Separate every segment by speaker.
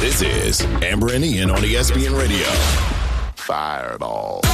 Speaker 1: This is Amber and Ian on ESPN Radio. Fireball.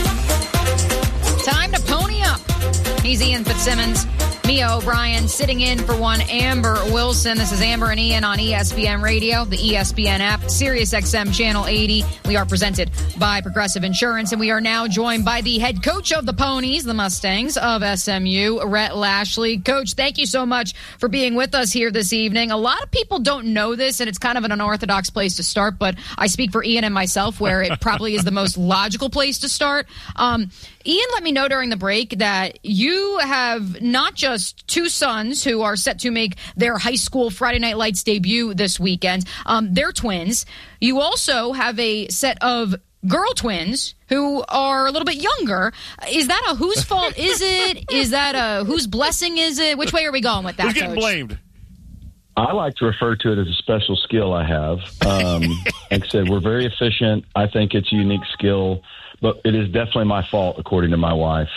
Speaker 2: Time to pony up. He's Ian Fitzsimmons. Mia O'Brien sitting in for one Amber Wilson. This is Amber and Ian on ESPN Radio, the ESPN app, Sirius XM Channel 80. We are presented by Progressive Insurance, and we are now joined by the head coach of the Ponies, the Mustangs of SMU, Rhett Lashlee. Coach, thank you so much for being with us here this evening. A lot of people don't know this, and it's kind of an unorthodox place to start, but I speak for Ian and myself where it probably is the most logical place to start. Ian let me know during the break that you have not just two sons who are set to make their high school Friday Night Lights debut this weekend. They're twins. You also have a set of girl twins who are a little bit younger. Is that a whose fault is it? Is that a whose blessing is it? Which way are we going with that,
Speaker 3: Who's getting
Speaker 2: Coach?
Speaker 3: blamed?
Speaker 4: I like to refer to it as a special skill I have. Like I said, we're very efficient. I think it's a unique skill, but it is definitely my fault, according to my wife.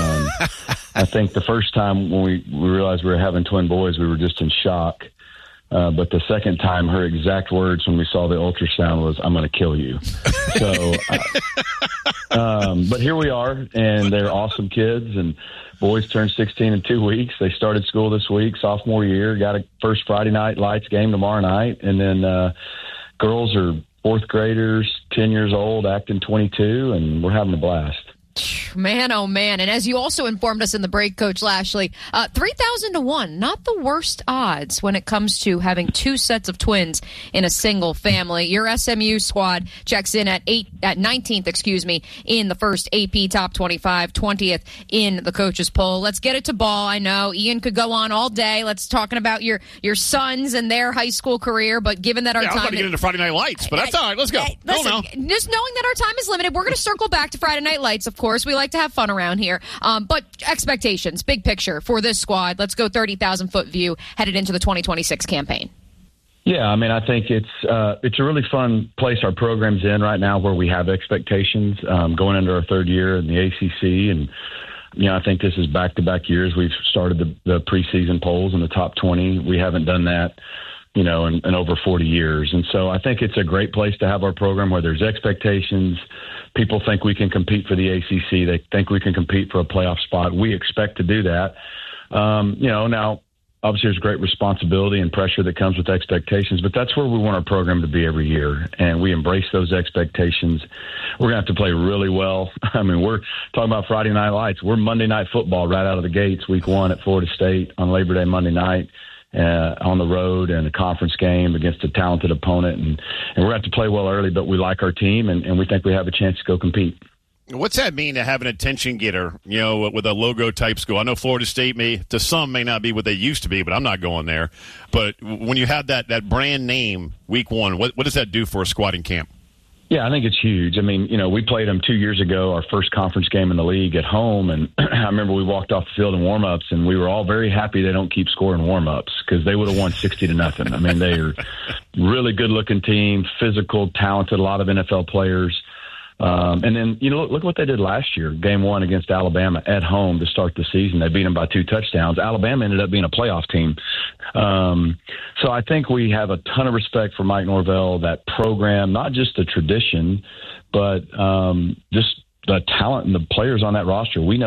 Speaker 4: I think the first time when we realized we were having twin boys, we were just in shock. But the second time, her exact words when we saw the ultrasound was, "I'm going to kill you." So, but here we are, and they're awesome kids, and boys turned 16 in 2 weeks. They started school this week, sophomore year, got a first Friday Night Lights game tomorrow night, and then girls are fourth graders, 10 years old, acting 22, and we're having a blast.
Speaker 2: Man, oh man. And as you also informed us in the break, Coach Lashlee, 3,000 to 1, not the worst odds when it comes to having two sets of twins in a single family. Your SMU squad checks in at 19th, in the first AP Top 25, 20th in the coaches poll. Let's get it to ball. I know Ian could go on all day. Let's talking about your sons and their high school career, but given that our
Speaker 3: I was
Speaker 2: time
Speaker 3: about to get into Friday Night Lights, but that's all right. Let's go.
Speaker 2: Listen,
Speaker 3: now.
Speaker 2: just knowing that our time is limited, we're going to circle back to Friday Night Lights, of course. We like to have fun around here. But expectations, big picture for this squad. Let's go 30,000-foot view headed into the 2026 campaign.
Speaker 4: Yeah, I mean, I think it's a really fun place our program's in right now where we have expectations going into our third year in the ACC. And, I think this is back-to-back years. We've started the preseason polls in the top 20. We haven't done that, in over 40 years. And so I think it's a great place to have our program where there's expectations. People think we can compete for the ACC. They think we can compete for a playoff spot. We expect to do that. Now, obviously there's great responsibility and pressure that comes with expectations, but that's where we want our program to be every year, and we embrace those expectations. We're going to have to play really well. I mean, we're talking about Friday Night Lights. We're Monday Night Football right out of the gates, week 1 at Florida State on Labor Day Monday night. On the road and a conference game against a talented opponent. And we're going to have to play well early, but we like our team, and we think we have a chance to go compete.
Speaker 3: What's that mean to have an attention getter, with a logo-type school? I know Florida State to some may not be what they used to be, but I'm not going there. But when you have that brand name week 1, what does that do for a squad in camp?
Speaker 4: Yeah, I think it's huge. I mean, we played them 2 years ago, our first conference game in the league at home, and I remember we walked off the field in warm-ups, and we were all very happy they don't keep scoring warm-ups because they would have won 60-0. I mean, they are really good-looking team, physical, talented, a lot of NFL players. And then, look what they did last year, game 1 against Alabama at home to start the season. They beat them by 2 touchdowns. Alabama ended up being a playoff team. So I think we have a ton of respect for Mike Norvell, that program, not just the tradition, but just the talent and the players on that roster. We know